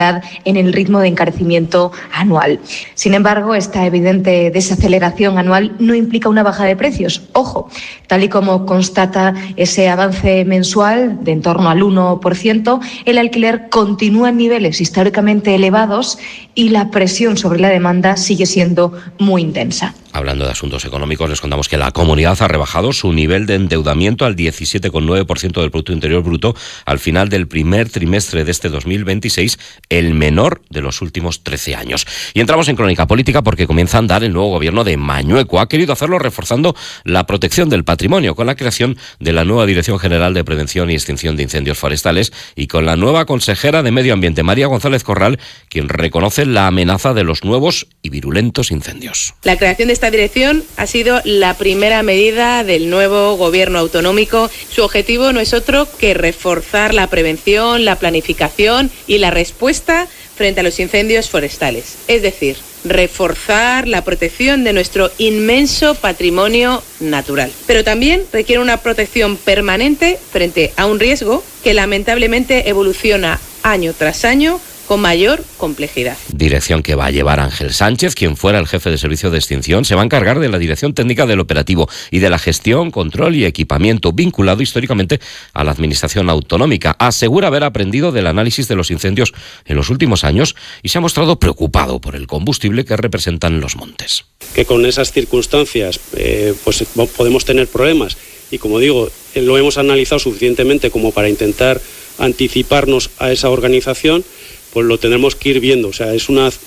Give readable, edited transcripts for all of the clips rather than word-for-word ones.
en el ritmo de encarecimiento anual. Sin embargo, esta evidente desaceleración anual no implica una baja de precios. Ojo, tal y como constata ese avance mensual de en torno al 1%, el alquiler continúa en niveles históricamente elevados y la presión sobre la demanda sigue siendo muy intensa. Hablando de asuntos económicos, les contamos que la comunidad ha rebajado su nivel de endeudamiento al 17,9% del Producto Interior Bruto al final del primer trimestre de este 2026, el menor de los últimos 13 años. Y entramos en crónica política porque comienza a andar el nuevo gobierno de Mañueco. Ha querido hacerlo reforzando la protección del patrimonio con la creación de la nueva Dirección General de Prevención y Extinción de Incendios Forestales y con la nueva consejera de Medio Ambiente, María González Corral, quien reconoce la amenaza de los nuevos y virulentos incendios. La creación de esta dirección ha sido la primera medida del nuevo gobierno autonómico. Su objetivo no es otro que reforzar la prevención, la planificación y la respuesta frente a los incendios forestales. Es decir, reforzar la protección de nuestro inmenso patrimonio natural. Pero también requiere una protección permanente frente a un riesgo que lamentablemente evoluciona año tras año con mayor complejidad. Dirección que va a llevar Ángel Sánchez, quien fuera el jefe de servicio de extinción, se va a encargar de la dirección técnica del operativo y de la gestión, control y equipamiento, vinculado históricamente a la administración autonómica. Asegura haber aprendido del análisis de los incendios en los últimos años y se ha mostrado preocupado por el combustible que representan los montes. Que con esas circunstancias pues podemos tener problemas y, como digo, lo hemos analizado suficientemente como para intentar anticiparnos a esa organización. Pues lo tendremos que ir viendo. O sea, es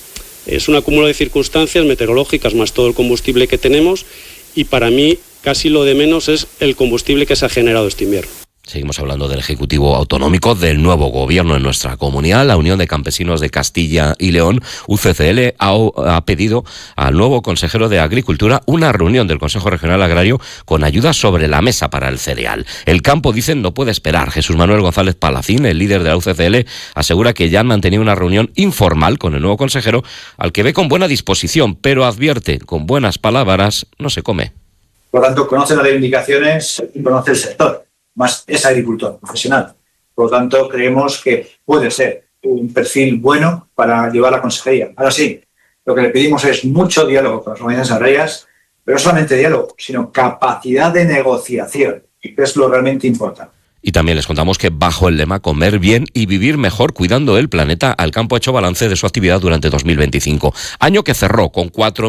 un acúmulo de circunstancias meteorológicas más todo el combustible que tenemos y para mí casi lo de menos es el combustible que se ha generado este invierno. Seguimos hablando del Ejecutivo Autonómico, del nuevo gobierno en nuestra comunidad. La Unión de Campesinos de Castilla y León, UCCL, ha pedido al nuevo consejero de Agricultura una reunión del Consejo Regional Agrario con ayudas sobre la mesa para el cereal. El campo, dicen, no puede esperar. Jesús Manuel González Palacín, el líder de la UCCL, asegura que ya han mantenido una reunión informal con el nuevo consejero, al que ve con buena disposición, pero advierte, con buenas palabras no se come. Por lo tanto, conoce las reivindicaciones y conoce el sector. Más es agricultor profesional. Por lo tanto, creemos que puede ser un perfil bueno para llevar la consejería. Ahora sí, lo que le pedimos es mucho diálogo con las comunidades agrarias, pero no solamente diálogo, sino capacidad de negociación, que es lo realmente importante. Y también les contamos que bajo el lema Comer bien y vivir mejor cuidando el planeta, Alcampo ha hecho balance de su actividad durante 2025. Año que cerró con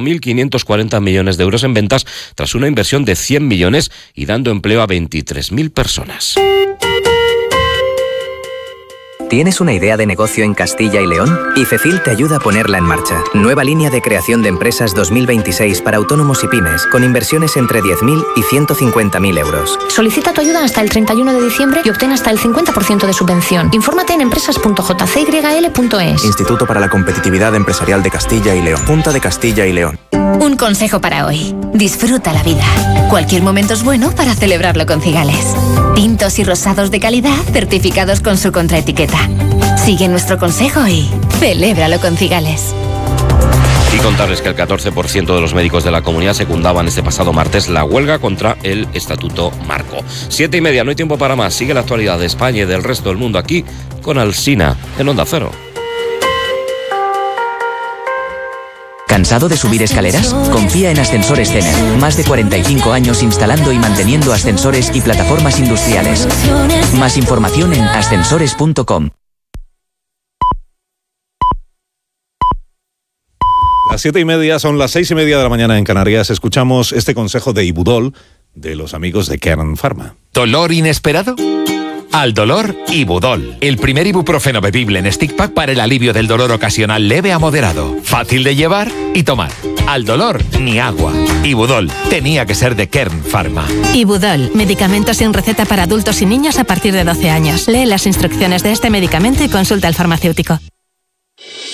4.540 millones de euros en ventas tras una inversión de 100 millones y dando empleo a 23.000 personas. ¿Tienes una idea de negocio en Castilla y León? IFECIL te ayuda a ponerla en marcha. Nueva línea de creación de empresas 2026 para autónomos y pymes, con inversiones entre 10.000 y 150.000 euros. Solicita tu ayuda hasta el 31 de diciembre y obtén hasta el 50% de subvención. Infórmate en empresas.jcyl.es. Instituto para la Competitividad Empresarial de Castilla y León. Junta de Castilla y León. Un consejo para hoy. Disfruta la vida. Cualquier momento es bueno para celebrarlo con Cigales. Tintos y rosados de calidad certificados con su contraetiqueta. Sigue nuestro consejo y celébralo con Cigales. Y contarles que el 14% de los médicos de la comunidad secundaban este pasado martes la huelga contra el Estatuto Marco. 7:30, no hay tiempo para más. Sigue la actualidad de España y del resto del mundo aquí con Alsina en Onda Cero. ¿Cansado de subir escaleras? Confía en Ascensores Cener. Más de 45 años instalando y manteniendo ascensores y plataformas industriales. Más información en ascensores.com. Las 7:30 son las 6:30 de la mañana en Canarias. Escuchamos este consejo de Ibudol de los amigos de Kern Pharma. ¿Dolor inesperado? Al dolor, Ibudol. El primer ibuprofeno bebible en stick pack para el alivio del dolor ocasional leve a moderado. Fácil de llevar y tomar. Al dolor, ni agua. Ibudol. Tenía que ser de Kern Pharma. Ibudol. Medicamento sin receta para adultos y niños a partir de 12 años. Lee las instrucciones de este medicamento y consulta al farmacéutico.